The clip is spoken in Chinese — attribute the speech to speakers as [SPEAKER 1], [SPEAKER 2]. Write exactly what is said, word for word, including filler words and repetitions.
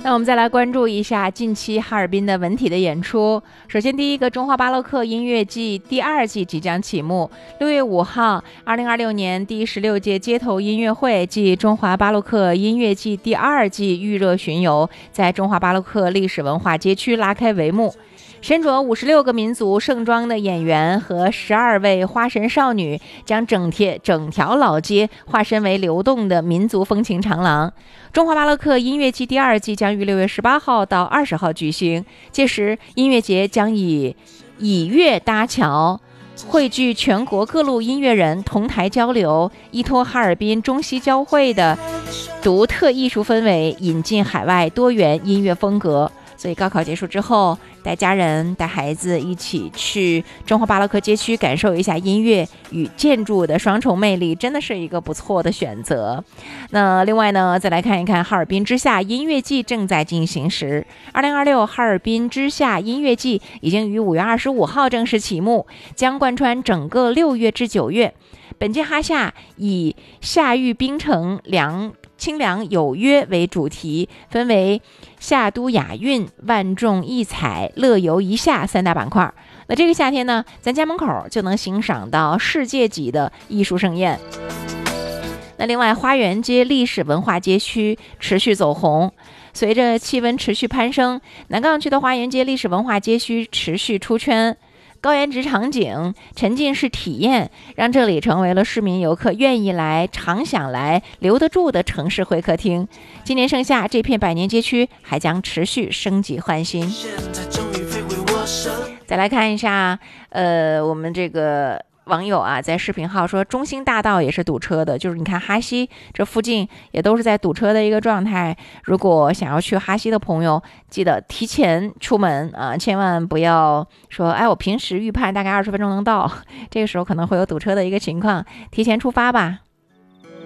[SPEAKER 1] 那我们再来关注一下近期哈尔滨的文体的演出。首先，第一个中华巴洛克音乐季第二季即将启幕。六月五号，二零二六年第十六届街头音乐会暨中华巴洛克音乐季第二季预热巡游在中华巴洛克历史文化街区拉开帷幕。身着五十六个民族盛装的演员和十二位花神少女将整贴整条老街化身为流动的民族风情长廊。中华巴洛克音乐季第二季将于六月十八号到二十号举行，届时音乐节将以以乐搭桥，汇聚全国各路音乐人同台交流，依托哈尔滨中西交汇的独特艺术氛围，引进海外多元音乐风格。所以高考结束之后，带家人带孩子一起去中华巴洛克街区感受一下音乐与建筑的双重魅力，真的是一个不错的选择。那另外呢，再来看一看哈尔滨之夏音乐季正在进行时。二零二六哈尔滨之夏音乐季已经于五月二十五号正式启幕，将贯穿整个六月至九月。本届哈夏以夏遇冰城凉清凉有约为主题，分为夏都雅韵、万众异彩、乐游一夏三大板块。那这个夏天呢，咱家门口就能欣赏到世界级的艺术盛宴。那另外，花园街历史文化街区持续走红，随着气温持续攀升，南岗区的花园街历史文化街区持续出圈。高颜值场景、沉浸式体验，让这里成为了市民游客愿意来、常想来、留得住的城市会客厅。今年盛夏，这片百年街区还将持续升级换新。再来看一下，呃，我们这个网友啊，在视频号说中兴大道也是堵车的，就是你看哈西这附近也都是在堵车的一个状态。如果想要去哈西的朋友，记得提前出门啊，千万不要说哎，我平时预判大概二十分钟能到，这个时候可能会有堵车的一个情况，提前出发吧。